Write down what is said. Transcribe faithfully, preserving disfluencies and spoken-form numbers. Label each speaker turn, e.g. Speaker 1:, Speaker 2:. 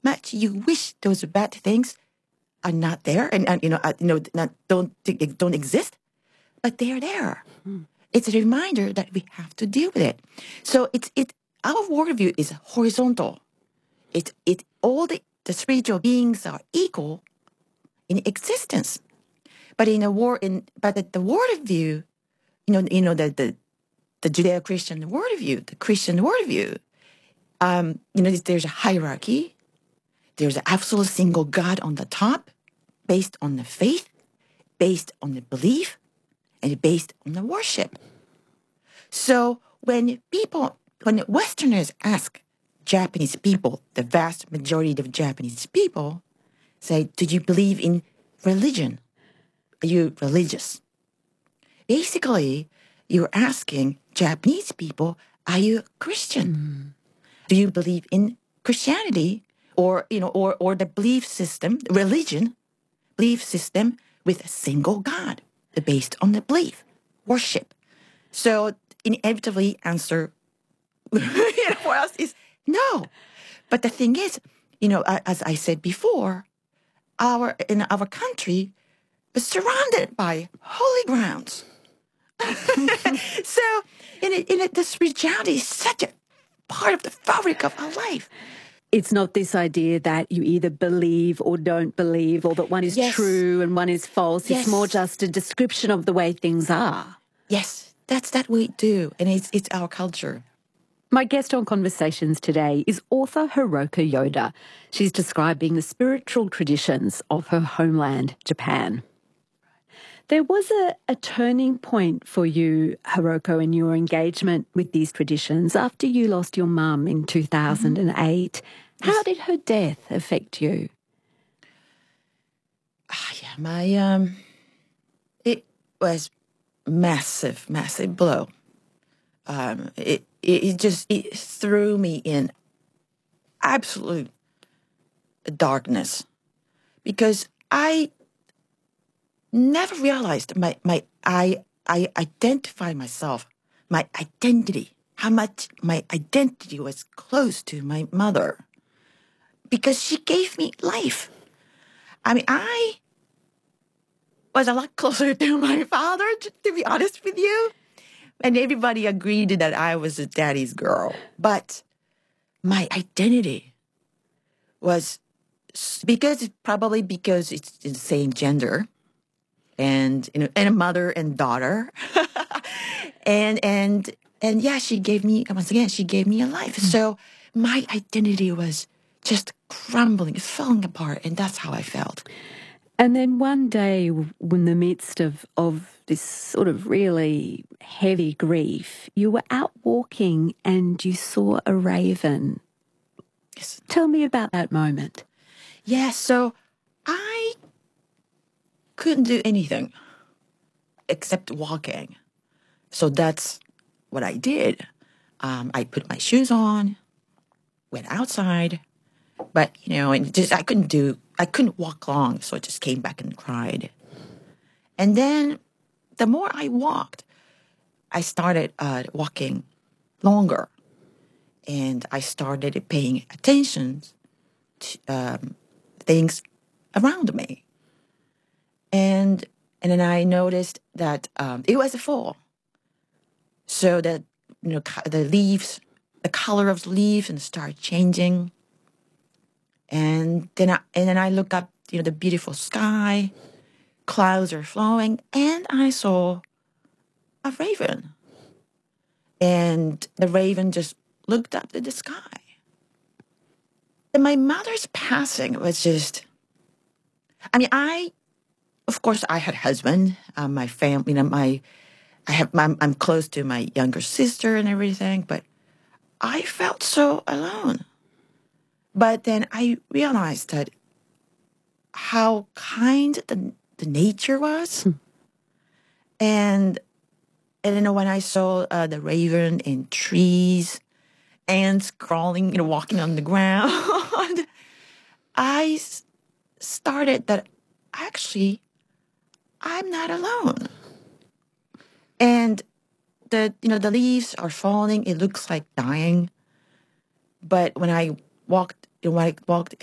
Speaker 1: much you wish those bad things are not there and, and you know, uh, you know, not, don't don't exist, but they are there. Mm. It's a reminder that we have to deal with it. So it's it our worldview is horizontal. It it all the, the spiritual beings are equal in existence, but in a war in but the, the worldview, you know, you know the the, the Judeo-Christian worldview, the Christian worldview, um, you know, there's a hierarchy. There's an absolute single God on the top, based on the faith, based on the belief, and based on the worship. So when people, when Westerners ask Japanese people, the vast majority of Japanese people, say, do you believe in religion? Are you religious? Basically, you're asking Japanese people, are you Christian? Mm. Do you believe in Christianity? Or, you know, or, or the belief system, religion, belief system with a single God, based on the belief, worship. So inevitably answer you know, for us is no. But the thing is, you know, as I said before, our in our country is surrounded by holy grounds. So in it, in it, this spirituality is such a part of the fabric of our life.
Speaker 2: It's not this idea that you either believe or don't believe, or that one is
Speaker 1: yes.
Speaker 2: true and one is false.
Speaker 1: Yes.
Speaker 2: It's more just a description of the way things are.
Speaker 1: Yes, that's that we do, and it's it's our culture.
Speaker 2: My guest on Conversations today is author Hiroko Yoda. She's describing the spiritual traditions of her homeland, Japan. There was a, a turning point for you, Hiroko, in your engagement with these traditions after you lost your mum in two thousand eight. Mm-hmm. How did her death affect you?
Speaker 1: Ah, yeah, my um, it was massive, massive blow. Um, it, it it just it threw me in absolute darkness because I never realized my my I I identify myself, my identity, how much my identity was close to my mother, because she gave me life. I mean, I was a lot closer to my father, to, to be honest with you. And everybody agreed that I was a daddy's girl. But my identity was, because probably because it's the same gender, and you know, and a mother and daughter, and and and yeah, she gave me once again. She gave me a life. Mm. So my identity was just crumbling, falling apart, and that's how I felt.
Speaker 2: And then one day, in the midst of of this sort of really heavy grief, you were out walking and you saw a raven.
Speaker 1: Yes.
Speaker 2: Tell me about that moment.
Speaker 1: Yeah. So I couldn't do anything except walking. So that's what I did. Um, I put my shoes on, went outside, but, you know, and just I couldn't do, I couldn't walk long, so I just came back and cried. And then the more I walked, I started uh, walking longer, and I started paying attention to um, things around me. And and then I noticed that um, it was a fall. So that, you know, the leaves, the color of the leaves, and start changing. And then I and then I look up, you know, the beautiful sky, clouds are flowing, and I saw a raven. And the raven just looked up to the sky. And my mother's passing was just, I mean, I, of course, I had a husband, uh, my family, you know, my, I have, I'm, I'm close to my younger sister and everything, but I felt so alone. But then I realized that how kind the, the nature was. Hmm. And, and, you know, when I saw uh, the raven in trees, ants crawling, you know, walking on the ground, I started that actually I'm not alone. And the, you know, the leaves are falling. It looks like dying. But when I walked, when I walked